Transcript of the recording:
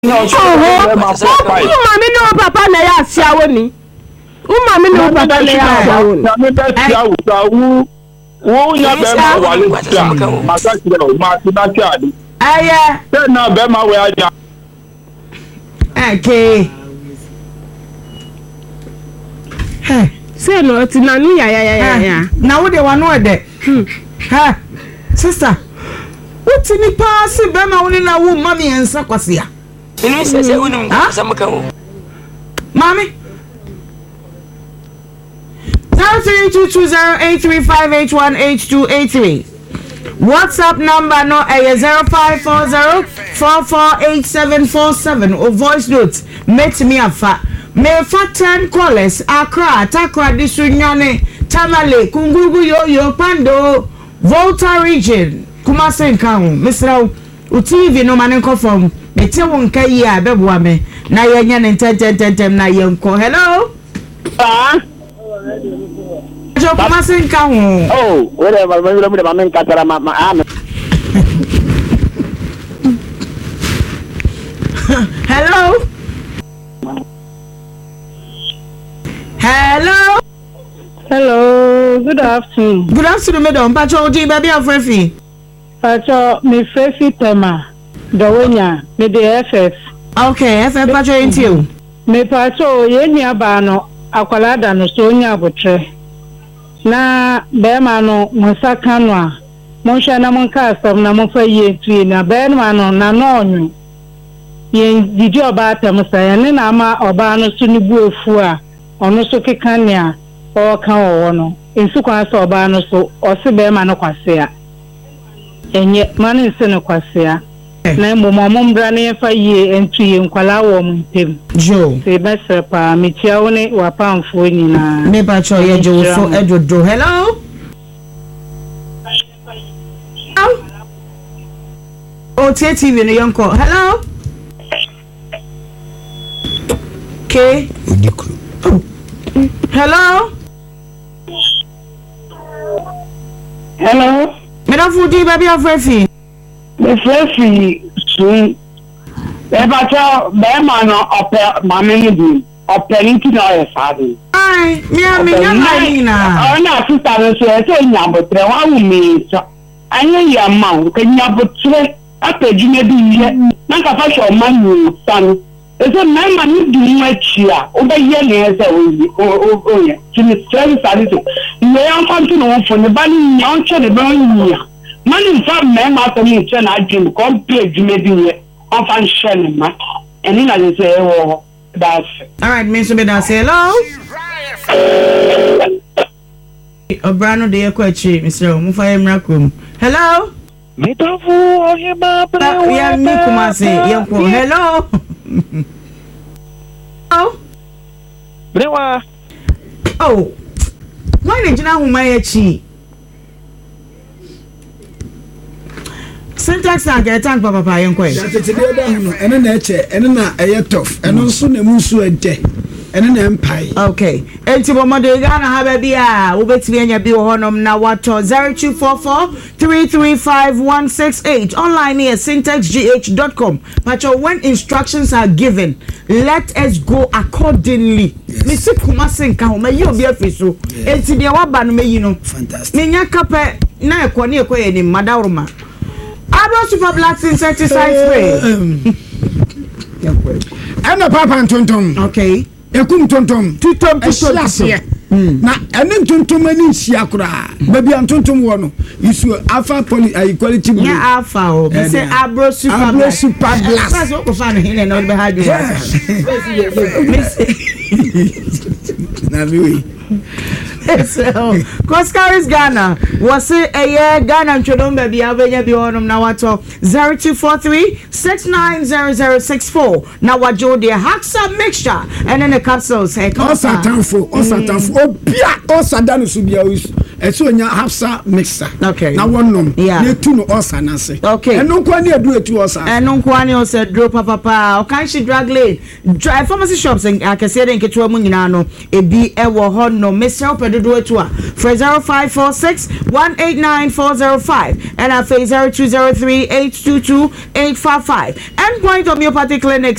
Mami no papa na ya asiawo ni. Mami no papa na ya asiawo ni. Na me be asiawo sa wo nya be ma wale sia. Masa kire o ma ti ba ti ade. Aya. Say na be ma we aja. Okay. Say no ti na nu ya. Na wo de wa no de. Ha. Sister. What ni pass be ma woni na wo mami ensa kwase ya. Ini saya unum sama kamu. Mami. 03220835818283. WhatsApp number no 0540448747 or voice notes. Met me afa. Me fa 10 callers. Accra, Takra, Disunyane, Tamale, Kungugu Yo Pando, Volta region. Kumase nkahu. Mr. TV no manenko from Mete wonka yi a beboa me na yenya ne tentem na yenko. Hello? Jo Kumase nkahu. Oh, whatever, me mama nkatara mama am. Hello? Hello? Hello, good afternoon. Good afternoon, madam. Pacho Oji, baby Afrefi. Pacho, me Frefi Tema. Dawenya, me the FF. Okay, FF Pacho into you. Me Pacho, yeni abano, akwalada no sonya abutre. Na bema no musaka no monsha na monka asam na monfa yetui na bema no na no yen didi oba atamsa yen na ama oba no so ni buefu a ono so keka ne a o ka wo no ensu kwa so oba no so o se bema no kwase a enye mane nse no kwase a na momom bra ne fa ye entu ye nkwala wo mpem jo se bese pa metia wo ne wapamfo nyina me Pacho ye jo so edodo. Hello? Oh, TV no yonko. Hello? Okay. Oh. Hello? Hello? Me don't food baby Afrefi. Me frefi sun. E ba cha be ma no ope mama ni bi. Ope ni ti na e fadi. Ai, me na. Ona sister no so e se nya botre wa wu mi so. Anye ya ma ke nya botre apejuma bi ye. Na ka fa sho ma ni san. Ese mama ni du mu achia. O be ye ne ese o ye. Ti ni stress sari so. Me an kwantu no fo ne ba ni nya on che ne ba nya. Mani fa mema to me che na dream complete jume bi ye. On fan shell ma. Eni na le say wo that's. All right, me so be that say hello. Obrano de ekwachi, Mr. Mufa Emrakum. Hello? Mitafu ohima pra. Ya mi Kumase, yanko. Hello? Oh. Brewa. Oh. Why did you know who my chi? Syntax na get tank papa yanko. That is the other one. Eno na eche, eno na eye tough. Eno so na musu ente. Eno na empire. Okay. Enti bo mode Ghana ha ba bia, wo betimi anya bi wo honom na wato 0244335168. Online here syntaxgh.com. But when instructions are given, let us go accordingly. Me se Kumase nka ho, me yi obi afiso. Enti de wa ba no me yi no. Fantastic. Me nya kape na ekọ ye ni madawroma. Abo super black insecticide spray. Eno papa ntontom. Okay. Ekum tontom. Tutom. Na ene ntontom ani nsia kura. Baby ntontom wo no. Isu alpha poly quality blue. Yeah, alpha o. Be say abro super black. That's what ko fa no here na be ha ju. Na mi so Coscaris Ghana was a year Ghana Chodom baby avenya bi honum na wato 0243690064 na wajo de Haxa mixture and then the capsules hey osatanfo obia osadanu so bia ɛsɛ onya hafsa mixer okay na wɔnom yeah na etu no ɔsa na se okay ɛno nko ne edu etu ɔsa ɛno nko ne ɔsa duro papa ɔkanhye drug lane pharmacy shops akɛseɛ de nketewa mu nyinaa no ebi ɛwɔ hɔ no mesrɛ wo pɛdodo etu a for 0546 189405 and afei 0203 822 855 Endpoint Homeopathy Clinic